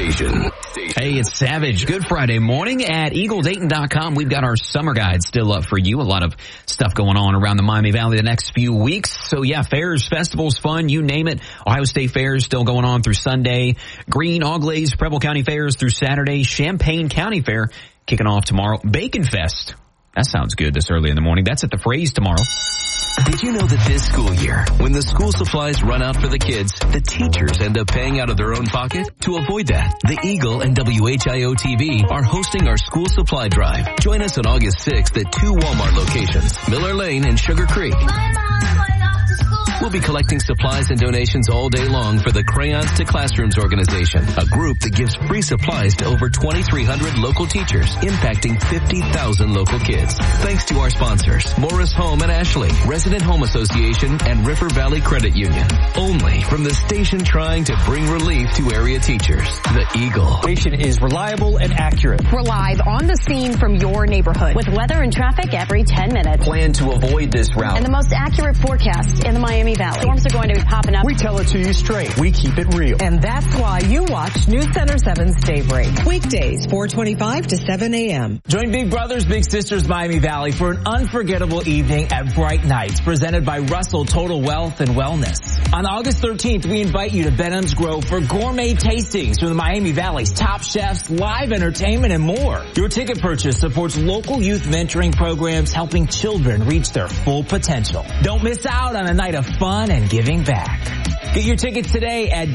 station. Hey, it's Savage. Good Friday morning at EagleDayton.com. We've got our summer guide still up for you. A lot of stuff going on around the Miami Valley the next few weeks. So yeah, fairs, festivals, fun, you name it. Ohio State Fair is still going on through Sunday. Green, Auglaize, Preble County Fairs through Saturday. Champaign County Fair kicking off tomorrow. Bacon Fest. That sounds good this early in the morning. That's at the Phrase tomorrow. Did you know that this school year, when the school supplies run out for the kids, the teachers end up paying out of their own pocket? To avoid that, the Eagle and WHIO-TV are hosting our school supply drive. Join us on August 6th at 2 Walmart locations, Miller Lane and Sugar Creek. We'll be collecting supplies and donations all day long for the Crayons to Classrooms organization, a group that gives free supplies to over 2,300 local teachers, impacting 50,000 local kids. Thanks to our sponsors, Morris Home and Ashley, Resident Home Association, and River Valley Credit Union. Only from the station trying to bring relief to area teachers. The Eagle. Station is reliable and accurate. We're live on the scene from your neighborhood with weather and traffic every 10 minutes. Plan to avoid this route. And the most accurate forecast in the Miami Valley. Storms are going to be popping up. We tell it to you straight. We keep it real. And that's why you watch News Center 7's Daybreak. Weekdays, 4:25 to 7 a.m. Join Big Brothers Big Sisters Miami Valley for an unforgettable evening at Bright Nights, presented by Russell Total Wealth and Wellness. On August 13th, we invite you to Benham's Grove for gourmet tastings from the Miami Valley's top chefs, live entertainment, and more. Your ticket purchase supports local youth mentoring programs helping children reach their full potential. Don't miss out on a night of fun and giving back. Get your tickets today at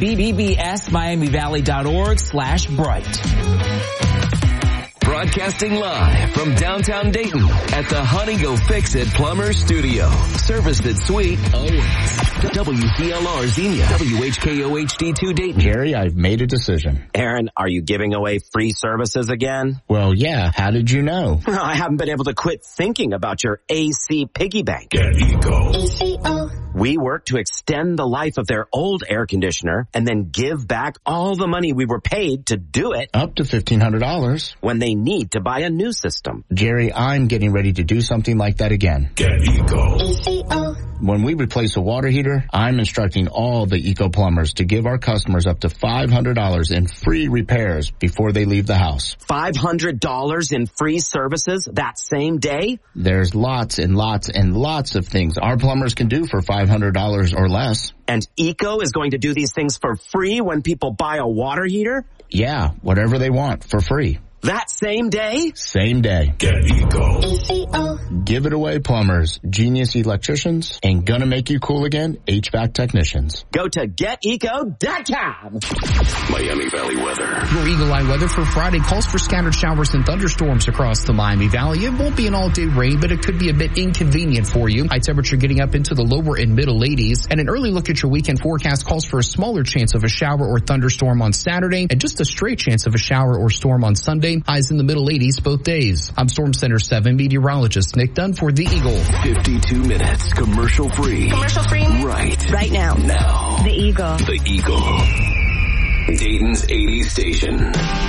bbbsmiamivalley.org/bright. Broadcasting live from downtown Dayton at the Honey Go Fix It Plumber Studio. Serviced at Sweet always. WCLR Xenia, WHKO HD2 Dayton. Jerry, I've made a decision. Aaron, are you giving away free services again? Well, yeah. How did you know? I haven't been able to quit thinking about your AC piggy bank. Get Eco. We work to extend the life of their old air conditioner and then give back all the money we were paid to do it. Up to $1,500. When they need to buy a new system. Jerry, I'm getting ready to do something like that again. Get Eco. When we replace a water heater, I'm instructing all the Eco plumbers to give our customers up to $500 in free repairs before they leave the house. $500 in free services that same day? There's lots and lots and lots of things our plumbers can do for $500 or less. And Eco is going to do these things for free when people buy a water heater? Yeah, whatever they want for free. That same day? Same day. Get Eco. Give it away, plumbers, genius electricians, and gonna make you cool again, HVAC technicians. Go to geteco.com. Miami Valley weather. Your Eagle Eye weather for Friday calls for scattered showers and thunderstorms across the Miami Valley. It won't be an all-day rain, but it could be a bit inconvenient for you. High temperature getting up into the lower and middle 80s. And an early look at your weekend forecast calls for a smaller chance of a shower or thunderstorm on Saturday and just a straight chance of a shower or storm on Sunday. Highs in the middle 80s both days. I'm Storm Center 7 meteorologist Nick Dunn for The Eagle. 52 minutes commercial free. Commercial free? Right now. Now. The Eagle. The Eagle. Dayton's 80s station.